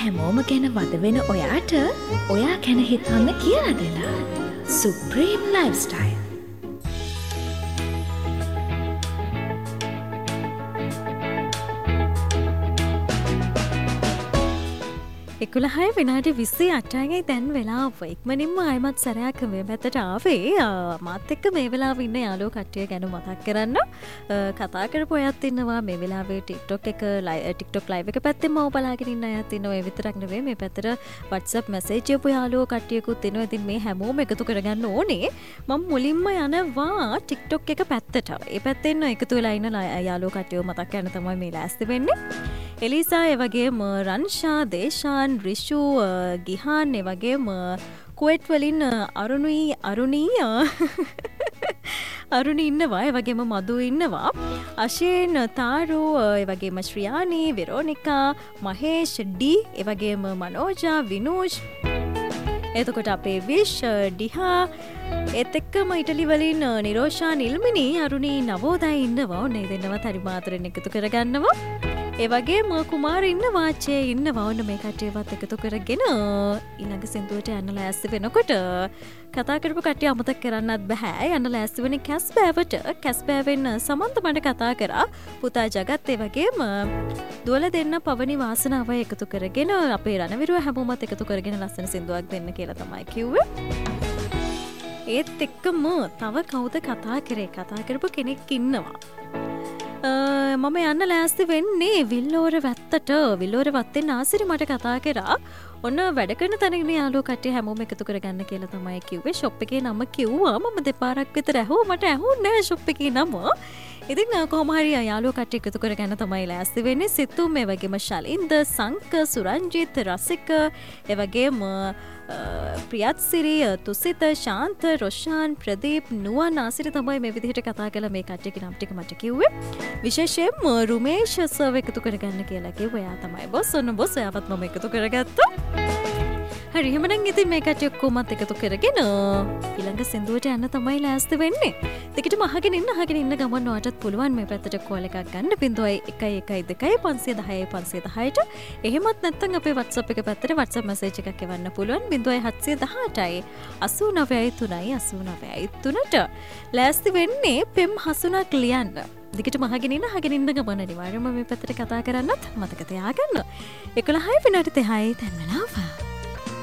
හැමෝම ගැන වද වෙන ඔයාට ඔයා ගැන හිතන්න කියලා දෙලා. Supreme Lifestyle. එකුළහය විනාඩි 28යි දැන් වෙලාව. ඉක්මනින්ම ආයමත් සැරයක් මේ පැත්තට ආවේ. මාත් එක්ක මේ වෙලාව ඉන්න යාළුවෝ කට්ටිය ගැන මතක් කරන්න. කතා කරපු අයත් ඉන්නවා මේ වෙලාවේ TikTok live එක පැත්තෙන්ම බලාගෙන ඉන්න අයත් ඉන්නවා. ඒ විතරක් නෙවෙයි මේ පැත්තට WhatsApp message යපු යාළුවෝ කට්ටියකුත් ඉන්නවා. ඉතින් මේ හැමෝම එකතු කරගන්න ඕනේ. මම මුලින්ම යනවා TikTok එක පැත්තට. ඒ පැත්තෙන් එකතු වෙලා ඉන්න යාළුවෝ කට්ටියව මතක් කරන්න තමයි මේ ලෑස්ති වෙන්නේ. එලිසා ඒ වගේම රන්ෂා, දේශාන්, රිෂු, ගිහාන් ඒ වගේම කුවේට් වලින් අරුණි ඉන්නවා. ඒ වගේම මදු ඉන්නවා. අශේන්, තාරු, ඒ වගේම ශ්‍රියානි, වෙරෝනිකා, මහේෂ්, ඩී, ඒ වගේම මනෝජා, විනෝෂ්, එතකොට අපේ විශ්, ඩිහා, ඒත් එක්කම ඉටලි වලින් නිරෝෂා, නිල්මිනි, අරුණි, නවෝදය ඉන්නවා. ඔන්න දෙන්නවත් හරි මාතරෙන් එකතු කරගන්නවා. ඒ වගේම කුමාර ඉන්නවා, චේ ඉන්නවා. ඔන්න මේ කට්ටියවත් එකතු කරගෙන ඊළඟ සින්දුවට යන්න ලෑස්ති වෙනකොට කතා කරපු කට්ටිය අමතක කරන්නත් බෑ. යන්න ලෑස්ති වෙන්නේ කැස්බෑවට. කැස්බෑවෙන් සමන්ත මට කතා කරා. පුතා ජගත් ඒ වගේම දුවල දෙන්න පවනි වාසනාව එකතු කරගෙන අපේ රණවිරුව හැමෝමත් එකතු කරගෙන ලස්සන සින්දුවක් දෙන්න කියලා තමයි කිව්වේ. ඒත් එක්කම තව කවුද කතා කරේ? කතා කරපු කෙනෙක් ඉන්නවා. මම යන්න ලෑස්ති වෙන්නේ විල්ලෝර වැත්තට. විල්ලෝර වත්තෙන් ආසිරි මට කතා කරා. ඔන්න වැඩ කරන තැනගෙන යාළුවෝ කට්ටිය හැමෝම එකතු කරගන්න කියලා තමයි කිව්වේ. ෂොප් එකේ නම කිව්වා. මම දෙපාරක් විතර ඇහුවා. මට ඇහුන්නේ නැහැ ෂොප් එකේ නම. ඉතින් කොහොම හරි යාළුවෝ කට්ටිය එකතු කරගන්න තමයි ලෑස්ති වෙන්නේ. සිතුම්, ඒ වගේම ශලින්ද, සංක, සුරංජිත්, රසික, ඒ වගේම ප්‍රියත්සිරි, තුසිත, ශාන්ත, රොෂාන්, ප්‍රදීප්, නුවන්, ආසිරි තමයි මේ විදිහට කතා කළා. මේ කට්ටියගේ නම් ටික මට කිව්වේ. විශේෂයෙන්ම රුමේෂ් සර්ව එකතු කරගන්න කියලා කිව්වා. එයා තමයි බොස්. ඔන්න බොස් එයාවත් මම එකතු කරගත්තා. හරි එහෙනම් ඉතින් මේ කට්ටිය කොහොමත් එකතු කරගෙන ඊළඟ සින්දුවට යන්න තමයි ලෑස්ති වෙන්නේ. ටිකටම අහගෙන ඉන්න ගමන් ඔයාටත් පුළුවන් මේ පැත්තට කෝල් එකක් ගන්න 0112 510 510ට. එහෙමත් නැත්නම් අපේ WhatsApp එක පැත්තට WhatsApp message එකක් එවන්න පුළුවන් 0718යි 893යි 893ට. ලෑස්ති වෙන්නේ පෙම් හසුනක් ලියන්න. දිගටම අහගෙන ඉන්න ගමන් අනිවාර්යයෙන්ම මේ පැත්තට කතා කරන්නත් මතක තියාගන්න. 11 විනාඩි 30යි දැන් වෙලාව.